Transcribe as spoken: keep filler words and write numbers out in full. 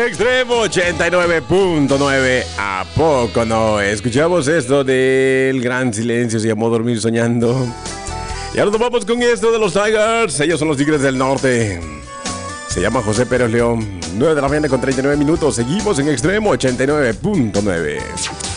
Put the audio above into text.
Extremo ochenta y nueve punto nueve. ¿A poco no? Escuchamos esto del gran silencio. Se llamó Dormir Soñando. Y ahora nos vamos con esto de los Tigers. Ellos son los Tigres del Norte. Se llama José Pérez León. nueve de la mañana con treinta y nueve minutos. Seguimos en Extremo ochenta y nueve punto nueve.